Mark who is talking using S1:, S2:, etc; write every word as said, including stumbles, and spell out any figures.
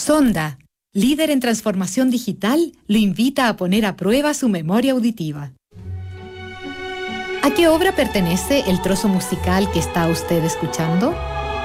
S1: Sonda, líder en transformación digital, lo invita a poner a prueba su memoria auditiva. ¿A qué obra pertenece el trozo musical que está usted escuchando?